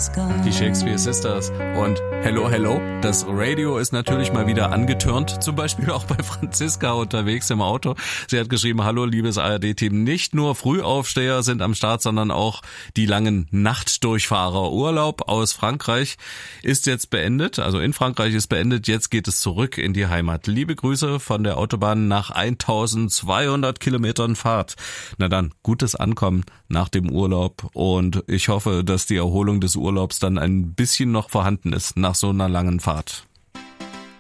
Die Shakespeare Sisters und Hello, Hello. Das Radio ist natürlich mal wieder angetürnt, zum Beispiel auch bei Franziska unterwegs im Auto. Sie hat geschrieben, hallo liebes ARD-Team, nicht nur Frühaufsteher sind am Start, sondern auch die langen Nachtdurchfahrer. Urlaub aus Frankreich ist jetzt beendet, also in Frankreich ist beendet, jetzt geht es zurück in die Heimat. Liebe Grüße von der Autobahn nach 1200 Kilometern Fahrt. Na dann, gutes Ankommen nach dem Urlaub und ich hoffe, dass die Erholung des Urlaubs dann ein bisschen noch vorhanden ist nach so einer langen Fahrt.